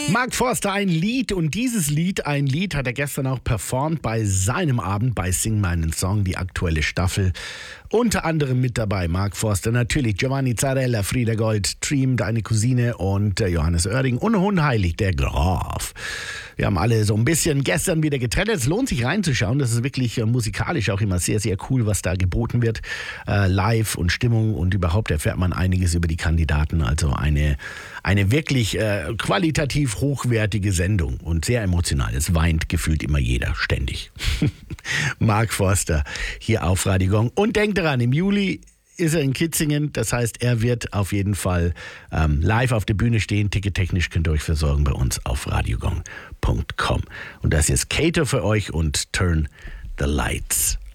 Mark Forster, ein Lied, und dieses Lied, ein Lied hat er gestern auch performt bei seinem Abend bei Sing meinen Song, die aktuelle Staffel. Unter anderem mit dabei Mark Forster, natürlich Giovanni Zarella, Frieda Gold, Dream, deine Cousine und Johannes Oerding und unheilig der Graf. Wir haben alle so ein bisschen gestern wieder getrennt. Es lohnt sich reinzuschauen. Das ist wirklich musikalisch auch immer sehr, sehr cool, was da geboten wird. Live und Stimmung und überhaupt erfährt man einiges über die Kandidaten. Also eine wirklich qualitativ hochwertige Sendung und sehr emotional. Es weint gefühlt immer jeder, ständig. Mark Forster hier auf Radio Gong. Und denkt daran, im Juli ist er in Kitzingen, das heißt, er wird auf jeden Fall live auf der Bühne stehen. Tickettechnisch könnt ihr euch versorgen bei uns auf radiogong.com. Und das ist Cater für euch und Turn the Lights